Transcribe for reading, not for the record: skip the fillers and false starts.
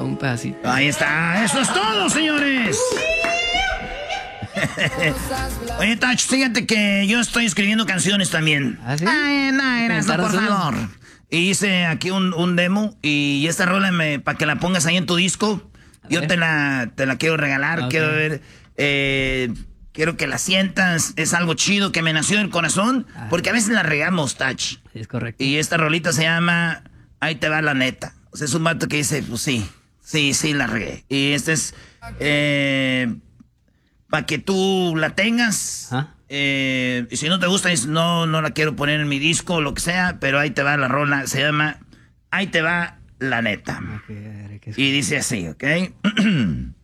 un pedacito. Ahí está, eso es todo, señores. Oye, Tach, fíjate que yo estoy escribiendo canciones también. ¿Ah, sí? Ay, no, Erasmo, por favor. Y hice aquí un demo y esta rola para que la pongas ahí en tu disco. Yo te la quiero regalar, Okay. quiero ver, quiero que la sientas, es algo chido que me nació del corazón, porque a veces la regamos, Tach. Es correcto. Y esta rolita se llama Ahí te va la neta. O sea, es un vato que dice, pues sí, la regué. Y este es para que tú la tengas. ¿Ah? Y si no te gusta, dices, no la quiero poner en mi disco o lo que sea, pero ahí te va la rola, se llama Ahí te va la neta. Okay, Y dice así, ¿ok?